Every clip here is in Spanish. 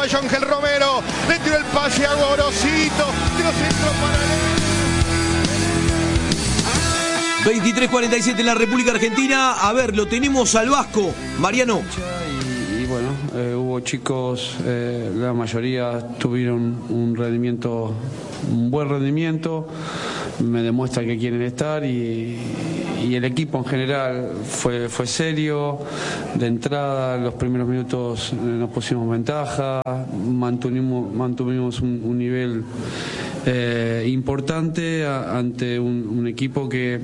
uruguayo Ángel Romero. Le tiró el pase a Gorosito. Tiro centro para 23:47 en la República Argentina. A ver, lo tenemos al Vasco. Mariano. Y bueno, hubo chicos, la mayoría tuvieron un buen rendimiento. Me demuestra que quieren estar y el equipo en general fue serio. De entrada, en los primeros minutos nos pusimos ventaja, mantuvimos un nivel importante ante un equipo que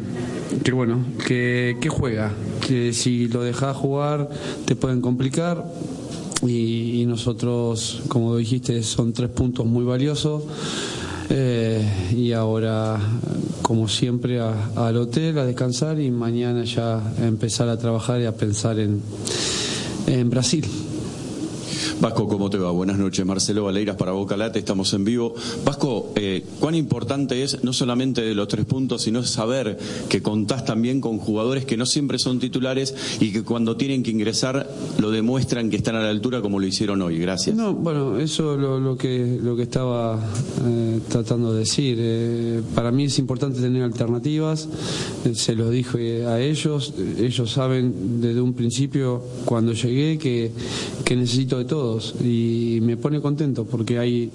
juega, que si lo dejas jugar te pueden complicar. Y nosotros, como dijiste, son 3 puntos muy valiosos. Y ahora, como siempre, al hotel a descansar y mañana ya empezar a trabajar y a pensar en Brasil. Vasco, ¿cómo te va? Buenas noches. Marcelo Valeiras para Boca Late, estamos en vivo. Vasco, ¿cuán importante es no solamente de los 3 puntos, sino saber que contás también con jugadores que no siempre son titulares y que cuando tienen que ingresar lo demuestran que están a la altura como lo hicieron hoy? Gracias. No, bueno, eso es lo que estaba tratando de decir. Para mí es importante tener alternativas. Se lo dije a ellos. Ellos saben desde un principio, cuando llegué, que necesito de todos. Y me pone contento porque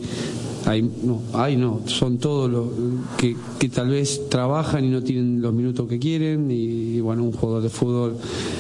son todos los que tal vez trabajan y no tienen los minutos que quieren y bueno, un jugador de fútbol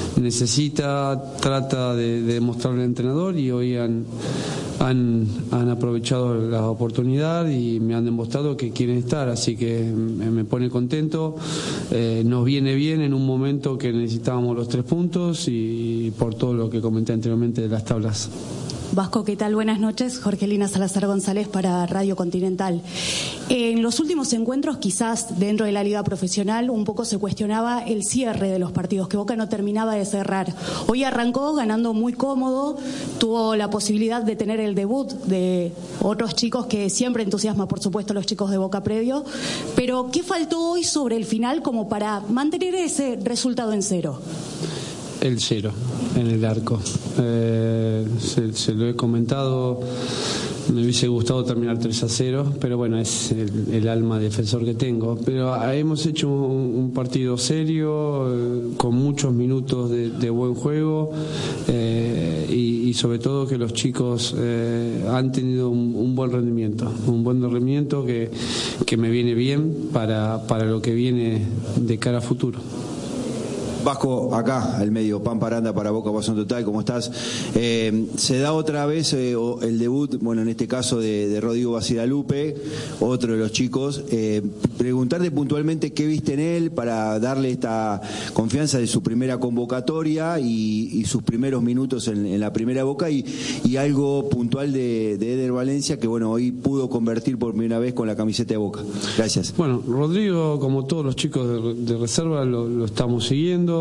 trata de demostrarle al entrenador y hoy han aprovechado la oportunidad y me han demostrado que quieren estar, así que me pone contento. Nos viene bien en un momento que necesitábamos los 3 puntos y por todo lo que comenté anteriormente de las tablas. Vasco, ¿qué tal? Buenas noches. Jorgelina Salazar González para Radio Continental. En los últimos encuentros, quizás dentro de la liga profesional, un poco se cuestionaba el cierre de los partidos, que Boca no terminaba de cerrar. Hoy arrancó ganando muy cómodo, tuvo la posibilidad de tener el debut de otros chicos que siempre entusiasma, por supuesto, los chicos de Boca previo. Pero, ¿qué faltó hoy sobre el final como para mantener ese resultado en 0? El 0 en el arco. Se lo he comentado, me hubiese gustado terminar 3-0, pero bueno, es el alma defensor que tengo. Pero hemos hecho un partido serio, con muchos minutos de buen juego, y sobre todo que los chicos han tenido un buen rendimiento que me viene bien para lo que viene de cara a futuro. Vasco, acá al medio, Pam Paranda para Boca Pasión Total, ¿cómo estás? Se da otra vez el debut, bueno, en este caso de Rodrigo Basilalupe, otro de los chicos. Preguntarte puntualmente qué viste en él para darle esta confianza de su primera convocatoria y sus primeros minutos en la primera Boca y algo puntual de Eder Valencia, que bueno, hoy pudo convertir por primera vez con la camiseta de Boca. Gracias. Bueno, Rodrigo, como todos los chicos de reserva, lo estamos siguiendo.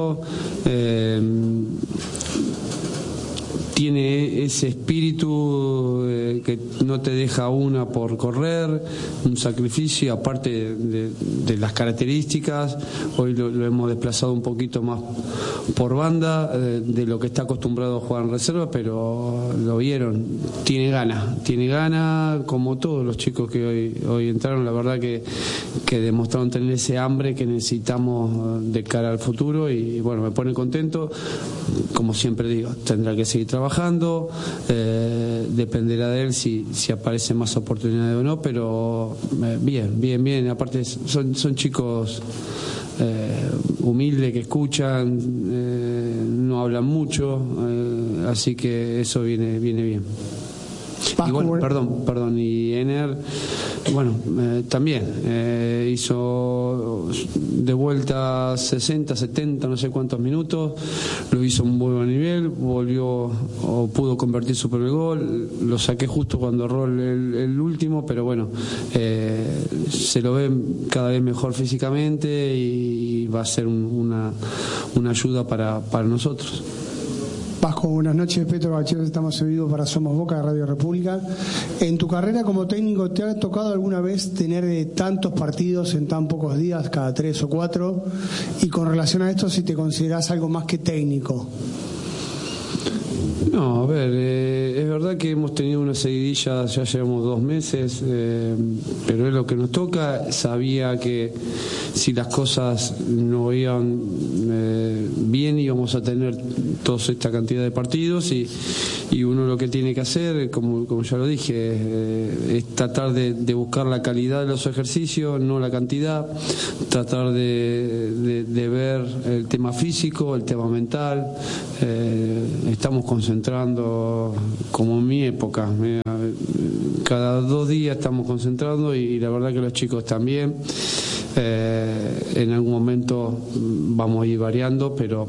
Tiene ese espíritu que no te deja una por correr, un sacrificio aparte de las características. Hoy lo hemos desplazado un poquito más por banda de lo que está acostumbrado a jugar en reserva, pero lo vieron, tiene ganas como todos los chicos que hoy entraron. La verdad que demostraron tener ese hambre que necesitamos de cara al futuro y bueno, me pone contento. Como siempre digo, tendrá que seguir trabajando, dependerá de él si aparecen más oportunidades o no, pero bien. Aparte son chicos humildes que escuchan, no hablan mucho, así que eso viene bien. Y bueno, perdón, y Ener, bueno, también hizo de vuelta 60, 70, no sé cuántos minutos, lo hizo un muy buen nivel, pudo convertir su primer gol, lo saqué justo cuando erró el último, pero bueno, se lo ve cada vez mejor físicamente y va a ser una ayuda para nosotros. Vasco, buenas noches. Petro Bachero, estamos en vivo para Somos Boca de Radio República. En tu carrera como técnico, ¿te ha tocado alguna vez tener tantos partidos en tan pocos días, cada 3 o 4? Y con relación a esto, si te considerás algo más que técnico. No, a ver, es verdad que hemos tenido una seguidilla, ya llevamos 2 meses, pero es lo que nos toca. Sabía que si las cosas no iban bien íbamos a tener toda esta cantidad de partidos y uno lo que tiene que hacer, como ya lo dije, es tratar de buscar la calidad de los ejercicios, no la cantidad, tratar de ver el tema físico, el tema mental. Estamos concentrando como en mi época, cada 2 días estamos concentrando y la verdad que los chicos también. En algún momento vamos a ir variando, pero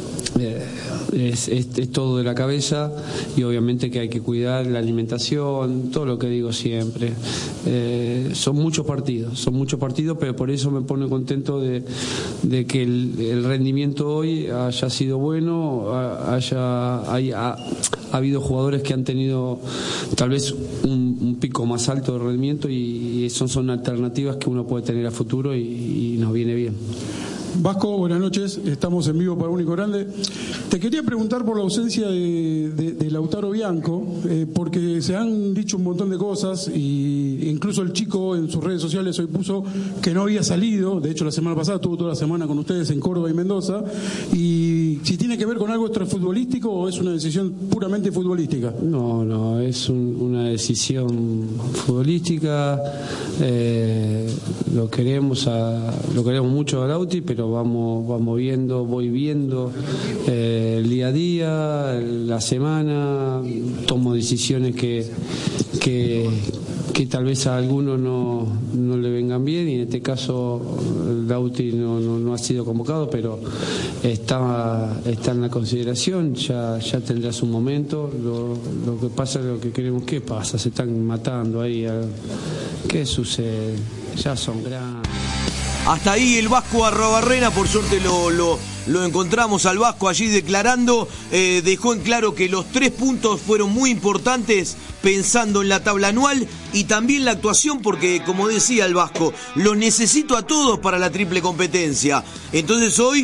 es todo de la cabeza y obviamente que hay que cuidar la alimentación, todo lo que digo siempre. Son muchos partidos, pero por eso me pone contento de que el rendimiento hoy haya sido bueno, ha habido jugadores que han tenido tal vez un pico más alto de rendimiento y son alternativas que uno puede tener a futuro y nos viene bien. Vasco, buenas noches, estamos en vivo para Único Grande. Te quería preguntar por la ausencia de Lautaro Bianco, porque se han dicho un montón de cosas y incluso el chico en sus redes sociales hoy puso que no había salido. De hecho, la semana pasada estuvo toda la semana con ustedes en Córdoba y Mendoza, y si tiene que ver con algo extrafutbolístico o es una decisión puramente futbolística. No, es una decisión futbolística. Lo queremos mucho a Lauti, pero voy viendo el día a día, la semana, tomo decisiones que tal vez a algunos no le vengan bien, y en este caso Lauti no ha sido convocado, pero está en la consideración, ya tendrá su momento. Lo que pasa es lo que queremos. ¿Qué pasa? Se están matando ahí. ¿Qué sucede? Ya son grandes. Hasta ahí el Vasco Arruabarrena, por suerte lo encontramos al Vasco allí declarando, dejó en claro que los 3 puntos fueron muy importantes pensando en la tabla anual y también la actuación, porque como decía el Vasco, los necesito a todos para la triple competencia. Entonces hoy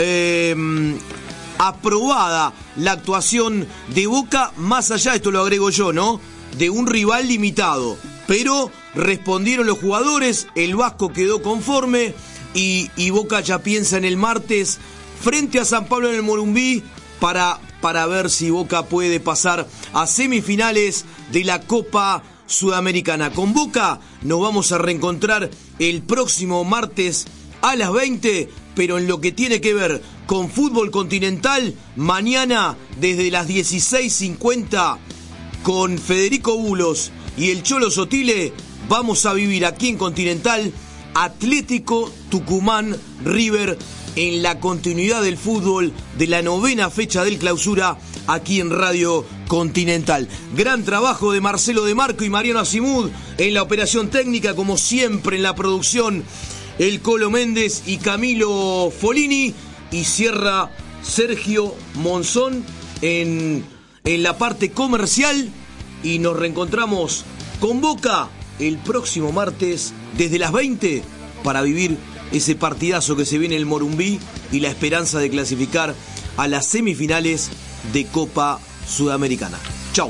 aprobada la actuación de Boca, más allá, esto lo agrego yo, ¿no?, de un rival limitado, pero respondieron los jugadores, el Vasco quedó conforme y Boca ya piensa en el martes frente a San Pablo en el Morumbí para ver si Boca puede pasar a semifinales de la Copa Sudamericana. Con Boca nos vamos a reencontrar el próximo martes a las 20, pero en lo que tiene que ver con fútbol continental, mañana desde las 16:50 con Federico Bulos y el Cholo Sotile vamos a vivir aquí en Continental Atlético Tucumán River en la continuidad del fútbol de la 9ª fecha del Clausura aquí en Radio Continental. Gran trabajo de Marcelo De Marco y Mariano Asimud en la operación técnica, como siempre en la producción el Colo Méndez y Camilo Folini, y cierra Sergio Monzón en la parte comercial, y nos reencontramos con Boca el próximo martes desde las 20 para vivir ese partidazo que se viene en el Morumbí y la esperanza de clasificar a las semifinales de Copa Sudamericana. Chau.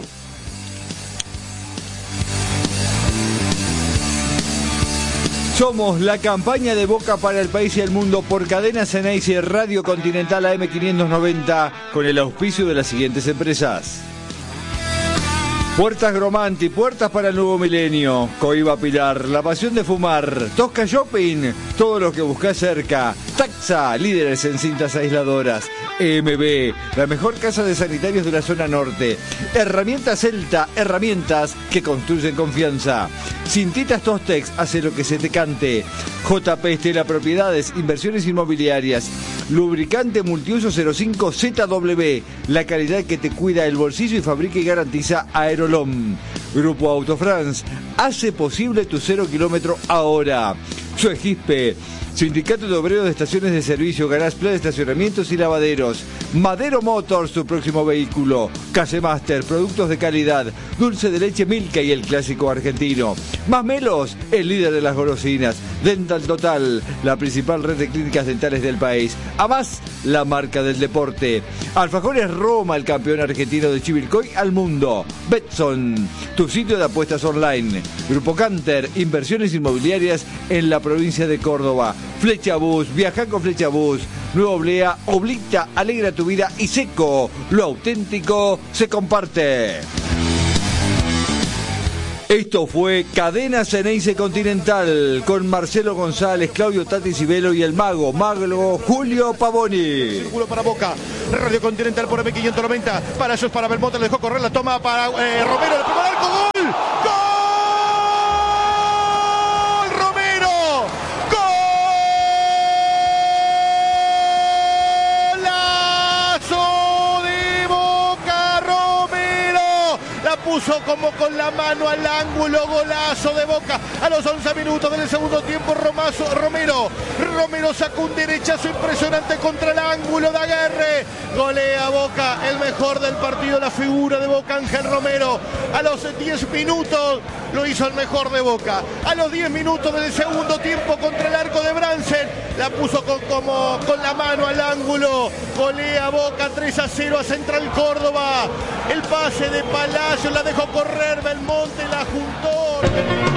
Somos la campaña de Boca para el país y el mundo por Cadena Ceneice Radio Continental AM590 con el auspicio de las siguientes empresas: Puertas Gromanti, puertas para el nuevo milenio. Coiba Pilar, la pasión de fumar. Tosca Shopping, todo lo que buscas cerca. Taxa, líderes en cintas aisladoras. EMB, la mejor casa de sanitarios de la zona norte. Herramientas Celta, herramientas que construyen confianza. Cintitas Tostex, hace lo que se te cante. JP Estela Propiedades, inversiones inmobiliarias. Lubricante multiuso 05 ZW, la calidad que te cuida el bolsillo y fabrica y garantiza Aerolom. Grupo Autofrance, hace posible tu 0 kilómetro ahora. Suegispe, Sindicato de Obreros de Estaciones de Servicio, Garage Plaza, estacionamientos y lavaderos. Madero Motors, tu próximo vehículo. Casemaster, productos de calidad. Dulce de leche Milka y el clásico argentino. Masmelos, el líder de las golosinas. Dental Total, la principal red de clínicas dentales del país. Amás, la marca del deporte. Alfajores Roma, el campeón argentino de Chivilcoy al mundo. Betson, tu sitio de apuestas online. Grupo Canter, inversiones inmobiliarias en la provincia de Córdoba. Flecha Bus, viaja con Flecha Bus. Nuevo Oblea, Oblita, alegra tu vida. Y Seco, lo auténtico se comparte. Esto fue Cadena Ceneice Continental con Marcelo González, Claudio Tati Cibelo y el mago Julio Pavoni. Círculo para Boca, Radio Continental por M590. Para eso es para Belmonte, le dejó correr la toma para Romero, el primer arco, ¡gol! ¡Gol! ¡Romero! ¡Golazo de Boca! ¡Romero! La puso como con la mano al ángulo, golazo de Boca a los 11 minutos del segundo tiempo. Romero sacó un derechazo impresionante contra el ángulo de Aguerre, golea Boca, el mejor del partido, la figura de Boca, Ángel Romero. A los 10 minutos lo hizo el mejor de Boca. A los 10 minutos del segundo tiempo contra el arco de Bransen, la puso con la mano al ángulo, golea Boca 3-0 a Central Córdoba. El pase de Palacios, la dejó correr Belmonte, la juntó.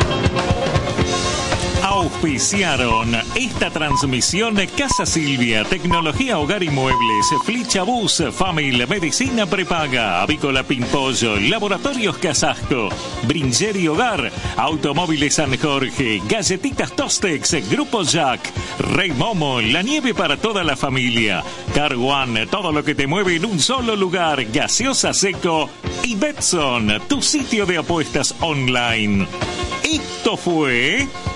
Auspiciaron esta transmisión Casa Silvia, Tecnología Hogar y Muebles, Flecha Bus, Family, Medicina Prepaga, Avícola Pimpollo, Laboratorios Casasco, Bringeri Hogar, Automóviles San Jorge, Galletitas Tostex, Grupo Jack, Rey Momo, la nieve para toda la familia, Car One, todo lo que te mueve en un solo lugar, Gaseosa Seco y Betson, tu sitio de apuestas online. Esto fue